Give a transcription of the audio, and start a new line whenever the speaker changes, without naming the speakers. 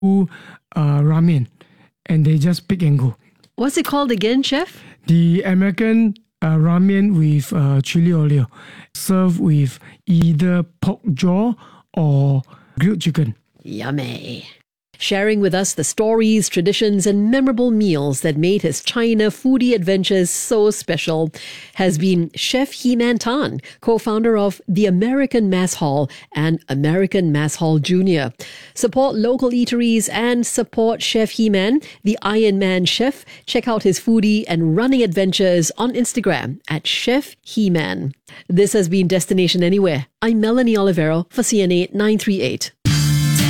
ramen, and they just pick and go.
What's it called again, chef?
The American ramen with chili oil, served with either pork jaw or grilled chicken.
Yummy. Sharing with us the stories, traditions, and memorable meals that made his China foodie adventures so special has been Chef He-Man Tan, co-founder of the American Mess Hall and American Mess Hall Jr. Support local eateries and support Chef He-Man, the Iron Man chef. Check out his foodie and running adventures on Instagram at Chef He-Man. This has been Destination Anywhere. I'm Melanie Olivero for CNA 938.